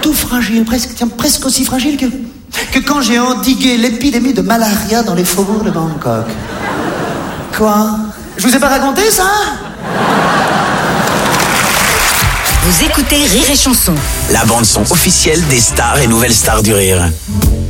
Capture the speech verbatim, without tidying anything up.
tout fragile, presque, tiens, presque aussi fragile que, que quand j'ai endigué l'épidémie de malaria dans les faubourgs de Bangkok. Quoi? Je vous ai pas raconté ça? Vous écoutez Rire et Chanson, la bande son officielle des stars et nouvelles stars du rire.